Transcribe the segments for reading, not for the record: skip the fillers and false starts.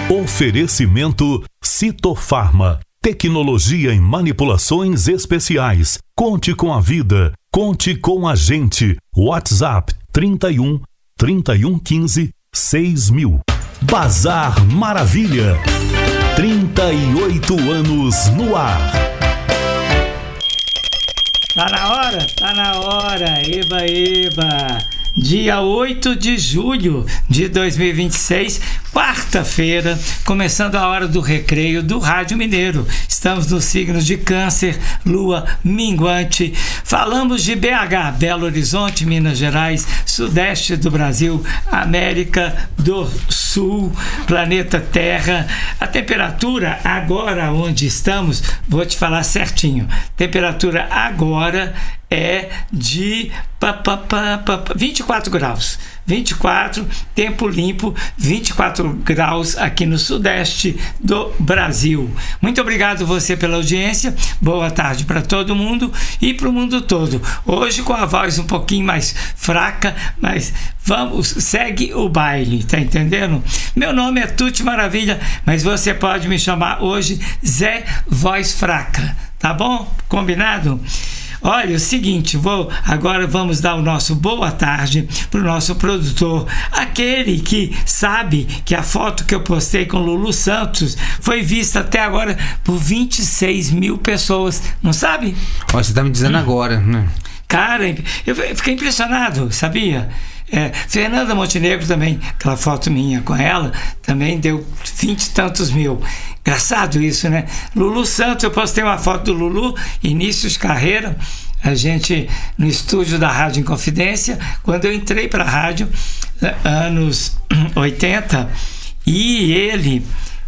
Oferecimento Citofarma. Tecnologia em manipulações especiais. Conte com a vida. Conte com a gente. WhatsApp 31 3115 6000. Bazar Maravilha. 38 anos no ar. Tá na hora, eba. Dia 8 de julho de 2026, quarta-feira, começando a hora do recreio do Rádio Mineiro. Estamos nos signos de Câncer, Lua minguante. Falamos de BH, Belo Horizonte, Minas Gerais, Sudeste do Brasil, América do Sul, planeta Terra. A temperatura agora onde estamos, vou te falar certinho. Temperatura agora é de 24 graus. 24, tempo limpo, 24 graus aqui no sudeste do Brasil. Muito obrigado você pela audiência. Boa tarde para todo mundo e para o mundo todo. Hoje com a voz um pouquinho mais fraca, mas vamos, segue o baile, tá entendendo? Meu nome é Tuti Maravilha, mas você pode me chamar hoje Zé Voz Fraca, tá bom? Combinado? Olha, o seguinte, agora vamos dar o nosso boa tarde para o nosso produtor, aquele que sabe que a foto que eu postei com Lulu Santos foi vista até agora por 26 mil pessoas, não sabe? Ó, você tá me dizendo agora, né? Cara, eu fiquei impressionado, sabia? Fernanda Montenegro também, aquela foto minha com ela, também deu 20 e tantos mil. Engraçado isso, né? Lulu Santos, eu postei uma foto do Lulu, início de carreira, a gente no estúdio da Rádio Inconfidência, quando eu entrei para a rádio, anos 80, e ele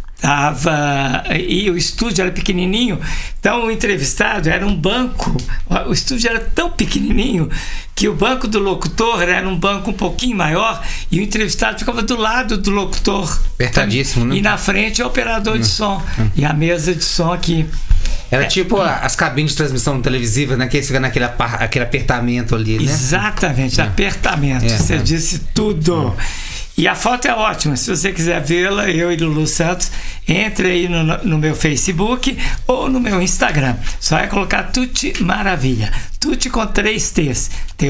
e o estúdio era pequenininho, então o entrevistado era um banco, o estúdio era tão pequenininho que o banco do locutor era um banco um pouquinho maior e o entrevistado ficava do lado do locutor, apertadíssimo, né? E na frente o operador de som e a mesa de som aqui. Era tipo as cabines de transmissão televisiva, né? Que fica naquele apertamento ali, né? Exatamente, apertamento, você disse tudo. E a foto é ótima, se você quiser vê-la, eu e Lulu Santos, entre aí no meu Facebook ou no meu Instagram. Só é colocar Tuti Maravilha. Tuti com 3 T's.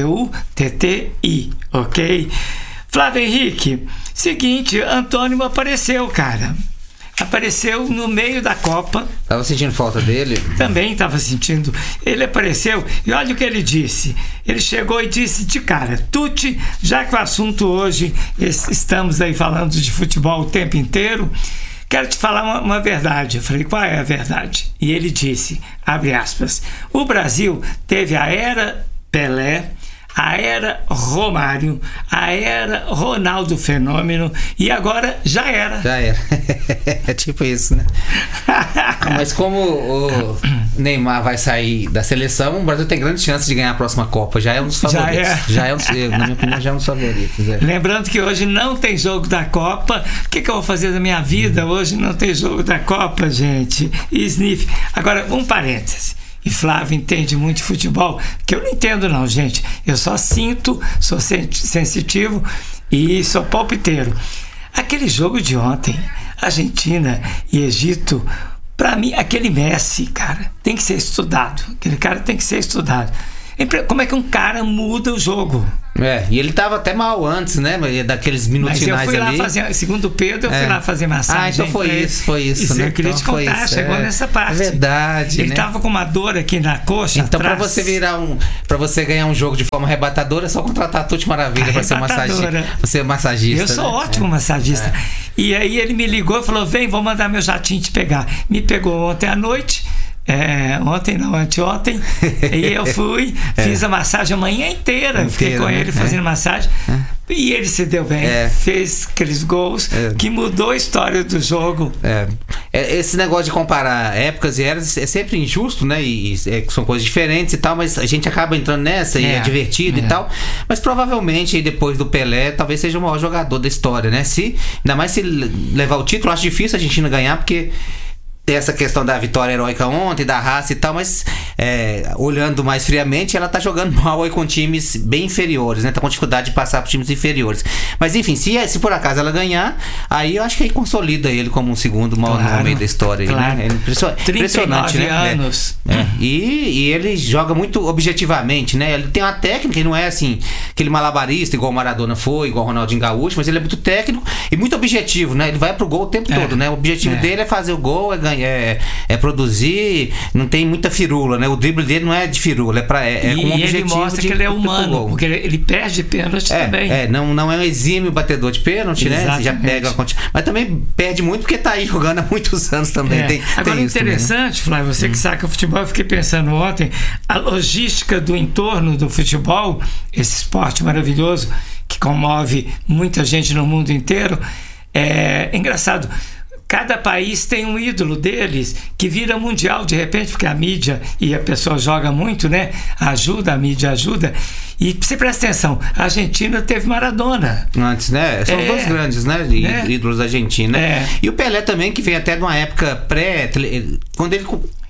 T-U-T-T-I, ok? Flávio Henrique, seguinte, Antônimo apareceu, cara. Apareceu no meio da Copa. Tava sentindo falta dele? Também estava sentindo. Ele apareceu e olha o que ele disse. Ele chegou e disse de cara: Tuti, já que o assunto hoje, estamos aí falando de futebol o tempo inteiro, quero te falar uma verdade. Eu falei, qual é a verdade? E ele disse, abre aspas, o Brasil teve a era Pelé, a era Romário, a era Ronaldo Fenômeno e agora já era. Já era. É tipo isso, né? Mas como o Neymar vai sair da seleção, o Brasil tem grande chance de ganhar a próxima Copa. Já é um dos favoritos. Na minha opinião, já é um dos favoritos. Lembrando que hoje não tem jogo da Copa. O que eu vou fazer da minha vida? Hoje não tem jogo da Copa, gente. E sniff. Agora, um parêntese. E Flávio entende muito de futebol, que eu não entendo não, gente. Eu só sinto, sou sensitivo e sou palpiteiro. Aquele jogo de ontem, Argentina e Egito, pra mim, aquele Messi, cara, tem que ser estudado. Aquele cara tem que ser estudado. Como é que um cara muda o jogo? E ele tava até mal antes, né? Daqueles minutos finais ali. Mas eu fui lá fazer, segundo Pedro, eu fui lá fazer massagem. Então foi isso, né? Eu queria te contar, chegou nessa parte. É verdade, ele tava com uma dor aqui na coxa então atrás. Pra você ganhar um jogo de forma arrebatadora, é só contratar a Tuti Maravilha pra ser massagista. Eu sou ótimo massagista. E aí ele me ligou e falou, vem, vou mandar meu jatinho te pegar. Me pegou ontem à noite. Anteontem, e eu fui, fiz a massagem a manhã inteira, fiquei com ele fazendo massagem, e ele se deu bem, fez aqueles gols que mudou a história do jogo. Esse negócio de comparar épocas e eras é sempre injusto, né? E são coisas diferentes e tal, mas a gente acaba entrando nessa e é divertido e tal. Mas provavelmente depois do Pelé, talvez seja o maior jogador da história, né? Ainda mais se levar o título, acho difícil a Argentina ganhar, porque tem essa questão da vitória heróica ontem, da raça e tal, mas olhando mais friamente, ela tá jogando mal aí com times bem inferiores, né? Tá com dificuldade de passar por times inferiores. Mas enfim, se por acaso ela ganhar, aí eu acho que aí consolida ele como um segundo maior nome da história. Claro. Né? Impressionante, né? Anos. E ele joga muito objetivamente, né? Ele tem uma técnica, ele não é assim, aquele malabarista igual o Maradona foi, igual o Ronaldinho Gaúcho, mas ele é muito técnico e muito objetivo, né? Ele vai pro gol o tempo todo, né? O objetivo dele é fazer o gol, é produzir, não tem muita firula, né? O drible dele não é de firula, com um objetivo. E ele mostra que ele é humano, porque ele perde pênalti também. Não é um exímio batedor de pênalti, né? Já pega, mas também perde muito porque tá aí jogando há muitos anos também. Agora, tem interessante, Flávio, você que saca futebol, eu fiquei pensando ontem, a logística do entorno do futebol, esse esporte maravilhoso que comove muita gente no mundo inteiro, é engraçado. Cada país tem um ídolo deles que vira mundial de repente, porque a mídia e a pessoa joga muito, né? A mídia ajuda. E você presta atenção, a Argentina teve Maradona. Antes, né? São os dois grandes, né? Ídolos da Argentina. E o Pelé também, que vem até de uma época quando ele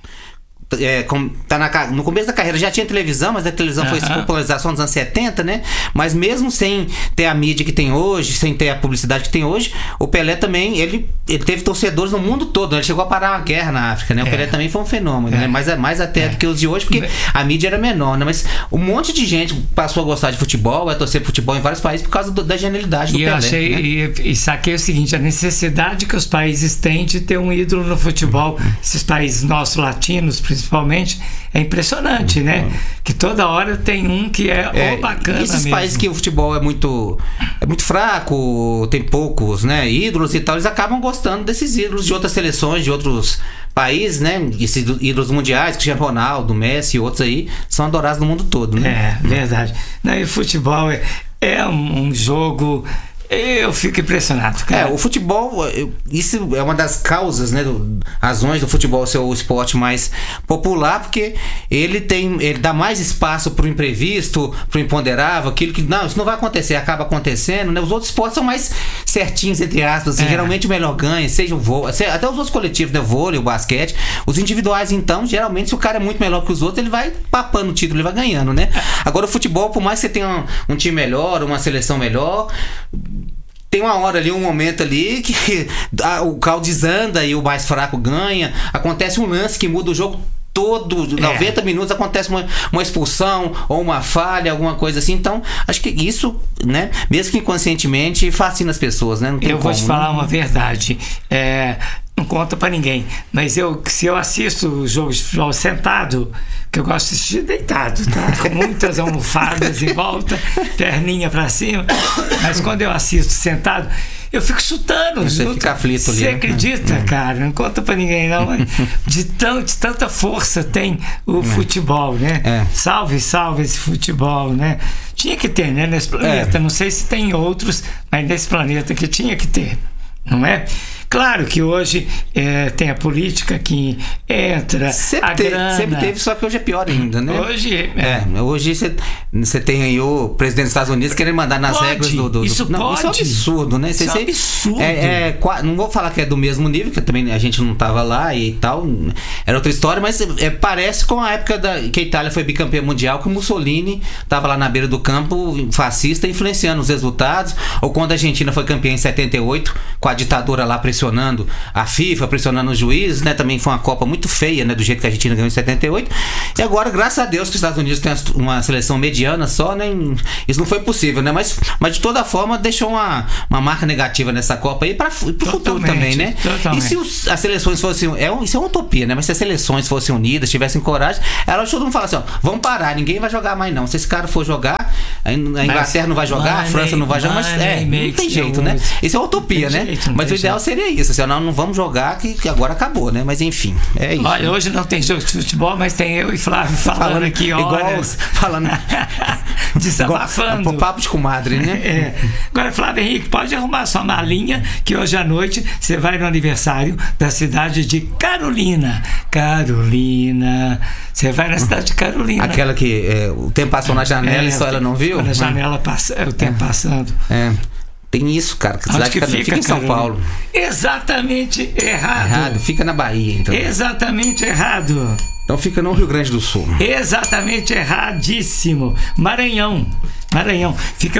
tá no começo da carreira já tinha televisão, mas a televisão foi popularização nos anos 70, né? Mas mesmo sem ter a mídia que tem hoje, sem ter a publicidade que tem hoje, o Pelé também, ele teve torcedores no mundo todo, né? Ele chegou a parar uma guerra na África, né? O Pelé também foi um fenômeno, né? Mais até do que os de hoje, porque a mídia era menor, né? Mas um monte de gente passou a gostar de futebol, a torcer futebol em vários países por causa da genialidade do Pelé. Eu achei, e saquei o seguinte, a necessidade que os países têm de ter um ídolo no futebol, esses países nossos latinos, principalmente, é impressionante, né? Que toda hora tem um que é bacana. E esses mesmo. países que o futebol é muito fraco, tem poucos, né, ídolos e tal, eles acabam gostando desses ídolos de outras seleções, de outros países, né? Esses ídolos mundiais, Cristiano Ronaldo, Messi e outros aí, são adorados no mundo todo, né? Verdade. Não, e o futebol é um jogo. Eu fico impressionado, cara. O futebol, isso é uma das causas, né, razões do futebol ser o esporte mais popular, porque ele dá mais espaço pro imprevisto, pro imponderável, aquilo que, não, isso não vai acontecer, acaba acontecendo, né? Os outros esportes são mais certinhos, entre aspas, assim, geralmente o melhor ganha, seja o vôlei, até os outros coletivos, né, o vôlei, o basquete, os individuais, então, geralmente, se o cara é muito melhor que os outros, ele vai papando o título, ele vai ganhando, né? Agora, o futebol, por mais que você tenha um time melhor, uma seleção melhor, tem uma hora ali, um momento ali que o caldo desanda e o mais fraco ganha. Acontece um lance que muda o jogo todo, 90 minutos acontece uma expulsão ou uma falha, alguma coisa assim. Então, acho que isso, né, mesmo que inconscientemente, fascina as pessoas, né? Não tem vou te falar uma verdade. Não conta pra ninguém, mas se eu assisto o jogo de futebol sentado, que eu gosto de assistir deitado, tá? Com muitas almofadas em volta, perninha pra cima, mas quando eu assisto sentado, eu fico chutando. Você fica aflito ali. Você acredita, cara? Não conta pra ninguém, não. De tanta força tem o futebol, né? Salve esse futebol, né? Tinha que ter, né? Nesse planeta. Não sei se tem outros, mas nesse planeta que tinha que ter, não é? Claro que hoje tem a política que entra, sempre teve, só que hoje é pior ainda, né? Hoje você tem aí o presidente dos Estados Unidos querendo mandar nas regras do... Isso é um absurdo, né? Isso é absurdo. Não vou falar que é do mesmo nível, que também a gente não estava lá e tal, era outra história, mas parece com a época que a Itália foi bicampeã mundial, que o Mussolini estava lá na beira do campo, fascista, influenciando os resultados, ou quando a Argentina foi campeã em 78, com a ditadura lá pressionando a FIFA, pressionando os juízes, né? Também foi uma Copa muito feia, né? Do jeito que a Argentina ganhou em 78. E agora, graças a Deus, que os Estados Unidos têm uma seleção mediana só, né? Isso não foi possível, né? Mas de toda forma, deixou uma marca negativa nessa Copa aí para o futuro também, né? Totalmente. E se as seleções fossem... Isso é uma utopia, né? Mas se as seleções fossem unidas, tivessem coragem, elas todo mundo fala assim, ó, vamos parar, ninguém vai jogar mais não. Se esse cara for jogar, a Inglaterra não vai jogar, a França não vai jogar, mas não tem jeito, né? Isso é uma utopia, né? Mas o ideal seria isso, assim, não vamos jogar que agora acabou, né? Mas enfim, é isso. Olha, hoje não tem jogo de futebol, mas tem eu e Flávio falando aqui horas. Falando desabafando. Papo de comadre, né? Agora, Flávio Henrique, pode arrumar sua malinha, que hoje à noite você vai no aniversário da cidade de Carolina. Você vai na cidade de Carolina. Aquela que o tempo passou na janela e só ela não viu? Na janela passa, o tempo passando. Tem isso, cara. Que cidade fica em São Paulo. Exatamente errado. Fica na Bahia, então. Exatamente errado. Então fica no Rio Grande do Sul. Exatamente erradíssimo. Maranhão. Fica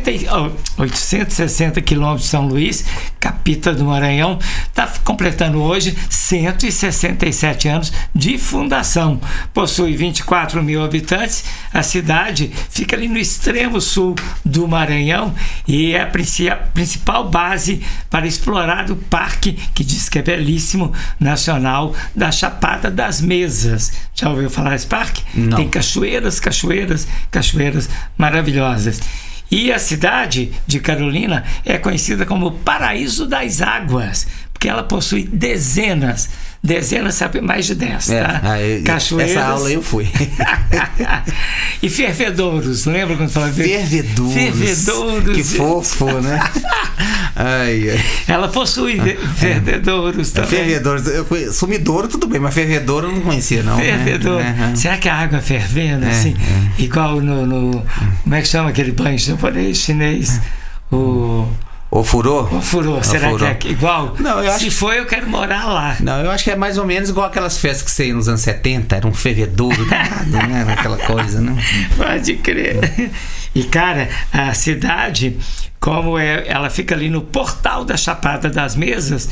860 quilômetros de São Luís, capital do Maranhão. Está completando hoje 167 anos de fundação. Possui 24 mil habitantes. A cidade fica ali no extremo sul do Maranhão e é a principal base para explorar o parque, que diz que é belíssimo, nacional da Chapada das Mesas. Já ouviu falar desse parque? Não. Tem cachoeiras maravilhosas. E a cidade de Carolina é conhecida como Paraíso das Águas, porque ela possui dezenas, sabe, mais de 10, tá? Cachoeiras. Essa aula eu fui. E fervedouros, lembra quando falava? Fervedouros. Que fofo, né? Ela possui fervedouros também. Fervedouros. Sumidouro, tudo bem, mas fervedouro eu não conhecia, não. Fervedouro. Né? Será que a água fervendo, assim? Igual no como é que chama aquele banho japonês, chinês? O furô? Será que é igual? Não, Se for, eu quero morar lá. Não, eu acho que é mais ou menos igual aquelas festas que você ia nos anos 70, era um fervedouro danado, né? Aquela coisa, né? Pode crer. E, cara, a cidade, ela fica ali no portal da Chapada das Mesas,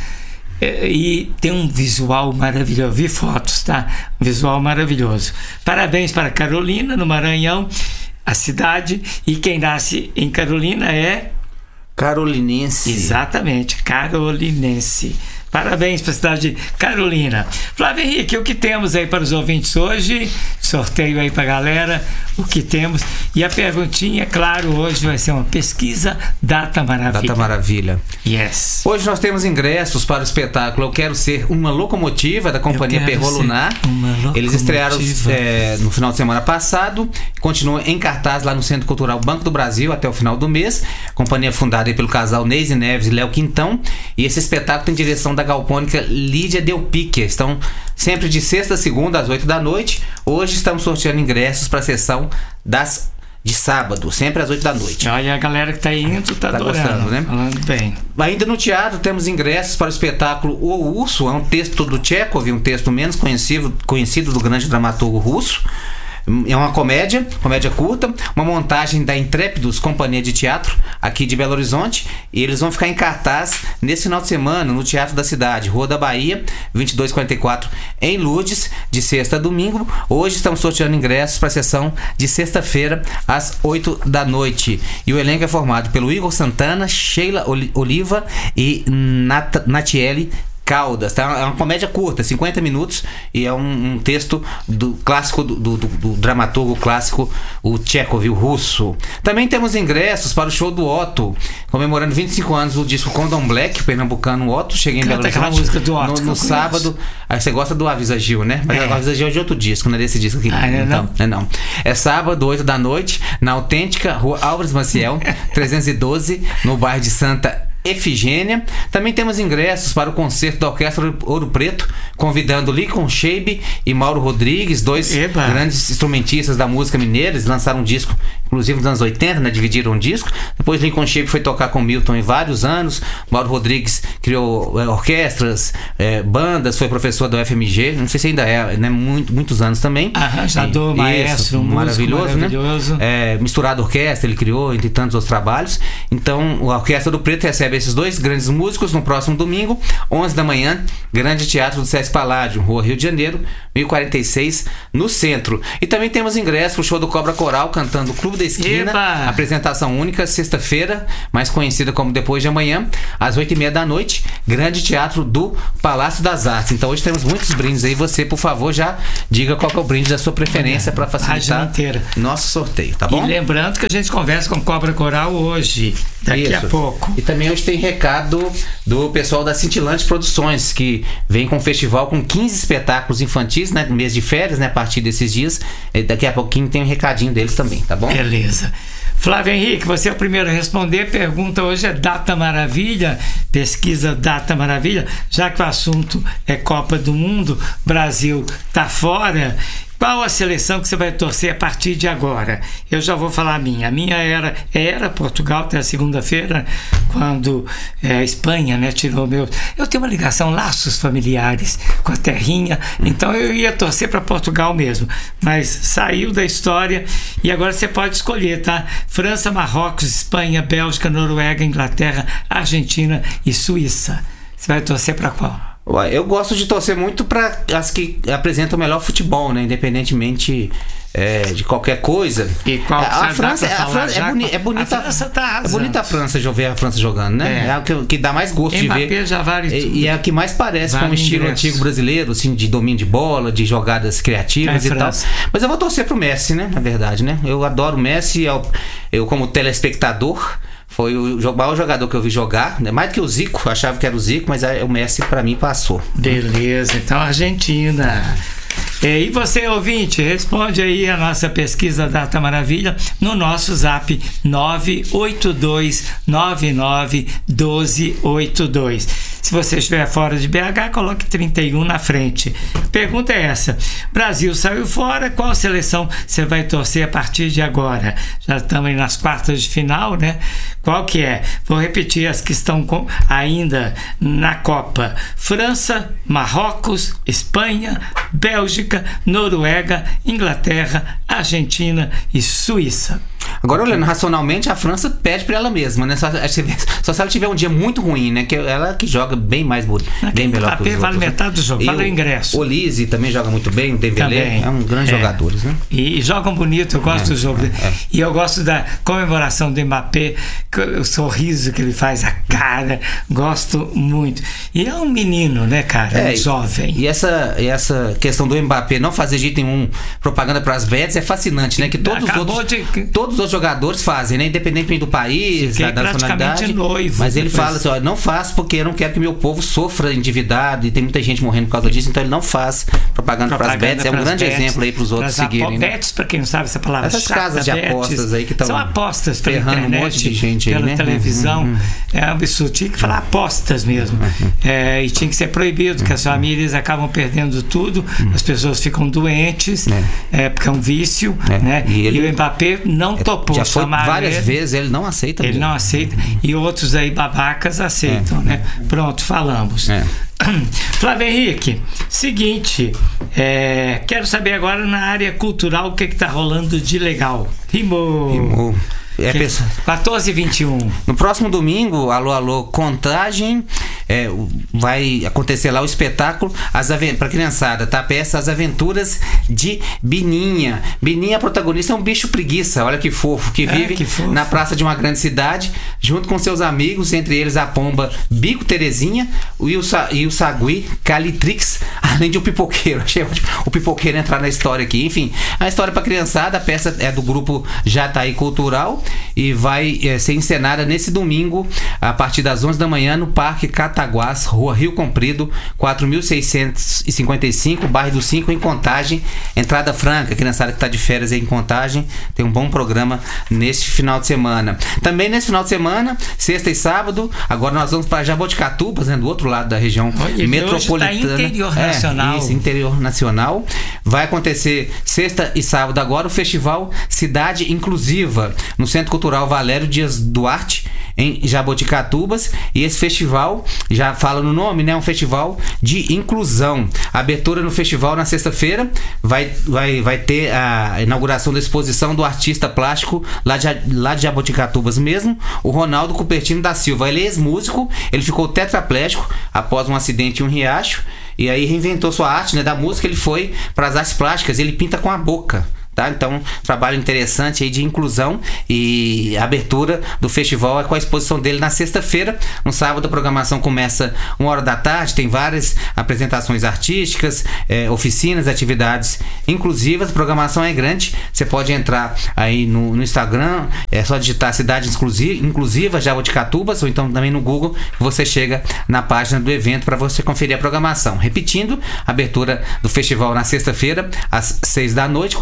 e tem um visual maravilhoso. Vi fotos, tá? Um visual maravilhoso. Parabéns para Carolina, no Maranhão, a cidade. E quem nasce em Carolina é carolinense. Exatamente, carolinense. Parabéns para a cidade de Carolina. Flávio Henrique, o que temos aí para os ouvintes hoje? Sorteio aí para a galera, o que temos. E a perguntinha, claro, hoje vai ser uma pesquisa Data Maravilha. Data Maravilha. Yes. Hoje nós temos ingressos para o espetáculo Eu Quero Ser Uma Locomotiva, da companhia Perrot Lunar. Eles estrearam no final de semana passado. Continuam em cartaz lá no Centro Cultural Banco do Brasil até o final do mês. Companhia fundada aí pelo casal Neise Neves e Léo Quintão. E esse espetáculo tem direção da galpônica Lídia Delpique. Estão sempre de sexta a segunda às 8 da noite. Hoje estamos sorteando ingressos para a sessão de sábado, sempre às 8 da noite. Olha, a galera que tá indo tá adorando, gostando, né? Falando bem. Ainda no teatro temos ingressos para o espetáculo O Urso. É um texto do Tchekov, um texto menos conhecido do grande dramaturgo russo. É uma comédia curta, uma montagem da Intrépidos Companhia de Teatro, aqui de Belo Horizonte, e eles vão ficar em cartaz nesse final de semana no Teatro da Cidade, Rua da Bahia, 2244, em Lourdes, de sexta a domingo. Hoje estamos sorteando ingressos para a sessão de sexta-feira, às 8 da noite. E o elenco é formado pelo Igor Santana, Sheila Oliva e Natiele Caldas, tá? É uma comédia curta, 50 minutos, e é um texto do clássico do dramaturgo clássico, o Tchekov, o russo. Também temos ingressos para o show do Otto, comemorando 25 anos do disco Condom Black, o pernambucano Otto. Cheguei em Belo Horizonte música do Otto, no sábado. Aí você gosta do Avisa Gil, né? Mas o Avisa Gil é de outro disco, não é desse disco aqui. Não. É sábado, 8 da noite, na autêntica Rua Álvares Maciel, 312, no bairro de Santa Efigênia. Também temos ingressos para o concerto da Orquestra Ouro Preto, convidando Lincoln Shebe e Mauro Rodrigues, dois grandes instrumentistas da música mineira. Eles lançaram um disco, inclusive nos anos 80, né? Dividiram um disco. Depois Lincoln Shebe foi tocar com Milton em vários anos. Mauro Rodrigues criou orquestras, bandas, foi professor da UFMG, não sei se ainda é, né? Muitos anos também. Arranjador, maestro, maravilhoso, né? Misturado orquestra, ele criou, entre tantos outros trabalhos. Então, a Orquestra Ouro Preto recebe esses dois grandes músicos no próximo domingo, 11 da manhã, Grande Teatro do Sesc Paládio, Rua Rio de Janeiro, 1046, no centro. E também temos ingresso para o show do Cobra Coral, cantando o Clube da Esquina. Apresentação única, sexta-feira, mais conhecida como Depois de Amanhã, às 8h30 da noite, Grande Teatro do Palácio das Artes. Então hoje temos muitos brindes aí. Você, por favor, já diga qual que é o brinde da sua preferência para facilitar nosso sorteio, tá bom? E lembrando que a gente conversa com Cobra Coral hoje, daqui a pouco. E também hoje tem recado do pessoal da Cintilante Produções, que vem com um festival com 15 espetáculos infantis, né, no mês de férias, né, a partir desses dias. E daqui a pouquinho tem um recadinho deles também, tá bom? Beleza. Flávio Henrique, você é o primeiro a responder. Pergunta hoje é Data Maravilha, pesquisa Data Maravilha, já que o assunto é Copa do Mundo, Brasil tá fora. qual a seleção que você vai torcer a partir de agora? Eu já vou falar a minha. A minha era Portugal até a segunda-feira, quando a Espanha, né, tirou meu... Eu tenho uma ligação, laços familiares com a terrinha, então eu ia torcer para Portugal mesmo, mas saiu da história e agora você pode escolher, tá? França, Marrocos, Espanha, Bélgica, Noruega, Inglaterra, Argentina e Suíça. Você vai torcer para qual? Eu gosto de torcer muito para as que apresentam o melhor futebol, né? Independentemente de qualquer coisa. E qual a França é bonita. A França tá arrasando. É bonita a França, ver a França jogando, né? É o que dá mais gosto de ver. Já vale tudo. E é o que mais parece com o estilo antigo brasileiro, assim, de domínio de bola, de jogadas criativas e tal. Mas eu vou torcer pro Messi, né? Na verdade, né? Eu adoro o Messi, eu como telespectador. Foi o maior jogador que eu vi jogar, né? Mais do que o Zico, eu achava que era o Zico, mas o Messi pra mim passou. Beleza, então Argentina. E você, ouvinte, responde aí a nossa pesquisa Data Maravilha no nosso zap 982991282. Se você estiver fora de BH, coloque 31 na frente. A pergunta é essa: Brasil saiu fora, qual seleção você vai torcer a partir de agora? Já estamos aí nas quartas de final, né? Qual que é? Vou repetir as que estão ainda na Copa: França, Marrocos, Espanha, Bélgica, Noruega, Inglaterra, Argentina e Suíça. Agora, olhando racionalmente, a França perde para ela mesma, né? Só se ela tiver um dia muito ruim, né? Que ela que joga bem mais bonito, bem melhor que os outros. Vale metade do jogo, vale o ingresso. O Olise também joga muito bem, o Dembélé é um grande jogador, né? E jogam bonito, eu gosto do jogo dele. E eu gosto da comemoração do Mbappé, o sorriso que ele faz, a cara, gosto muito. E é um menino, né, cara? Um jovem. E essa questão do Mbappé não fazer jeito nenhum propaganda para as bets é fascinante, né? Que todos os outros jogadores fazem, né? Independente do país, da nacionalidade. Noivo, mas ele fala assim: ó, não faço porque eu não quero que meu povo sofra endividado e tem muita gente morrendo por causa disso, então ele não faz propaganda para as bets. É um grande exemplo aí para os outros seguirem. Bets, para quem não sabe essa palavra, essas casas de apostas aí que estão são apostas pela internet, um monte de gente pela aí, né? televisão. É um absurdo. Tinha que falar apostas mesmo. E tinha que ser proibido, porque as famílias acabam perdendo tudo, as pessoas ficam doentes, porque é um vício, né? E o Mbappé não topou. Já foi várias vezes, ele não aceita. Ele não aceita. E outros aí babacas aceitam, né? Pronto, falamos. Flávio Henrique, seguinte, quero saber agora na área cultural o que está rolando de legal. Rimou. 14h21. No próximo domingo, alô, Contagem, vai acontecer lá o espetáculo para criançada, tá? A peça As Aventuras de Bininha. Bininha, a protagonista, é um bicho preguiça, olha que fofo, que vive na praça de uma grande cidade, junto com seus amigos, entre eles a pomba Bico Terezinha e o sagui Calitrix, além de um pipoqueiro. Achei ótimo o pipoqueiro entrar na história aqui. Enfim, a história para criançada, a peça é do grupo Jataí Cultural e vai ser encenada nesse domingo a partir das 11 da manhã no Parque Cataguás, Rua Rio Comprido, 4.655, bairro do 5, em Contagem. Entrada franca, criançada que está de férias aí em Contagem, tem um bom programa nesse final de semana. Também nesse final de semana, sexta e sábado, agora nós vamos para Jaboticatubas, né, do outro lado da região metropolitana. Hoje tá interior nacional. Isso, interior nacional. Vai acontecer sexta e sábado agora o Festival Cidade Inclusiva, no Centro Cultural Valério Dias Duarte, em Jaboticatubas. E esse festival, já fala no nome, né? É um festival de inclusão. A abertura no festival na sexta-feira vai ter a inauguração da exposição do artista plástico lá de Jaboticatubas mesmo, o Ronaldo Cupertino da Silva. Ele é ex-músico, ele ficou tetraplégico após um acidente em um riacho, e aí reinventou sua arte, né, da música. Ele foi para as artes plásticas, ele pinta com a boca. Tá? Então, trabalho interessante aí de inclusão, e a abertura do festival é com a exposição dele na sexta-feira. No sábado a programação começa 1h da tarde, tem várias apresentações artísticas, oficinas, atividades inclusivas. A programação é grande, você pode entrar aí no Instagram, é só digitar Cidade Inclusiva Jaboticatubas, ou então também no Google, você chega na página do evento para você conferir a programação. Repetindo, abertura do festival na sexta-feira às 6 da noite, com a exposição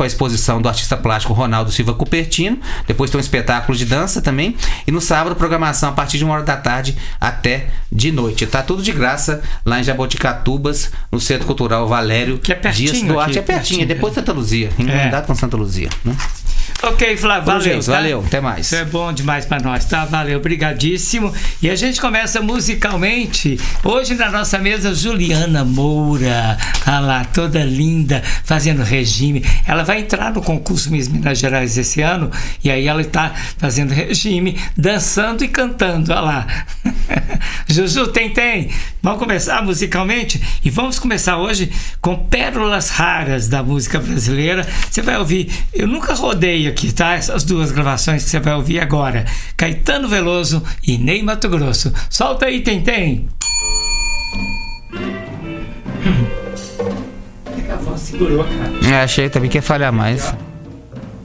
exposição do artista plástico Ronaldo Silva Cupertino. Depois tem um espetáculo de dança também. E no sábado, programação a partir de 1h até de noite. Tá tudo de graça lá em Jaboticatubas, no Centro Cultural Valério Dias Duarte. É pertinho, depois de Santa Luzia, emendado com Santa Luzia, né? Ok, Flávio, valeu. Tá? Valeu, até mais. Isso é bom demais pra nós, tá? Valeu, brigadíssimo. E a gente começa musicalmente. Hoje na nossa mesa, Juliana Moura. Olha lá, toda linda, fazendo regime. Ela vai entrar no concurso Miss Minas Gerais esse ano, e aí ela está fazendo regime, dançando e cantando. Olha lá. Juju, tem. Vamos começar musicalmente? E vamos começar hoje com pérolas raras da música brasileira. Você vai ouvir, eu nunca rodei aqui, tá? Essas duas gravações que você vai ouvir agora. Caetano Veloso e Ney Matogrosso. Solta aí, tem. A voz segurou, cara. Achei também que ia falhar mais.